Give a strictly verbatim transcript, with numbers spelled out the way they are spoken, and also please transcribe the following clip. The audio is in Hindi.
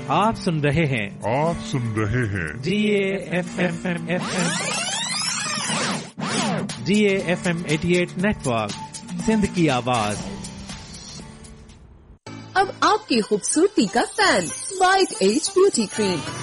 आप सुन रहे हैं आप सुन रहे हैं जी A F M F M G A F M अठासी नेटवर्क, सिंध की आवाज। अब आपकी खूबसूरती का fan, white as beauty cream,